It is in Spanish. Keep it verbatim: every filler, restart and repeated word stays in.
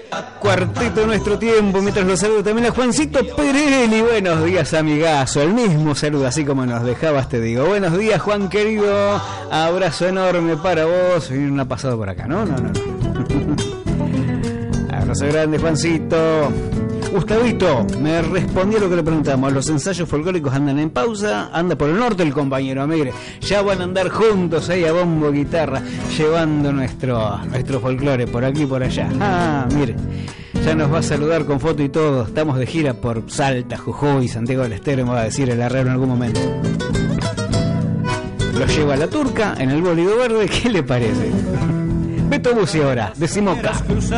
Cuarteto de nuestro tiempo, mientras lo saludo también a Juancito Perelli. Buenos días, amigazo. El mismo saludo, así como nos dejabas, te digo. Buenos días, Juan querido. Abrazo enorme para vos. No ha pasado por acá, ¿no? No, no, no. Abrazo grande, Juancito. Gustavito me respondió lo que le preguntamos. Los ensayos folclóricos andan en pausa. Anda por el norte el compañero, mire. Ya van a andar juntos ahí a bombo guitarra, llevando nuestro nuestro folclore por aquí y por allá. Ah, mire, ya nos va a saludar con foto y todo. Estamos de gira por Salta, Jujuy, Santiago del Estero, me va a decir el arrero en algún momento. Lo lleva a la Turca en el bólido verde. ¿Qué le parece? Beto Buci ahora, de Simoca.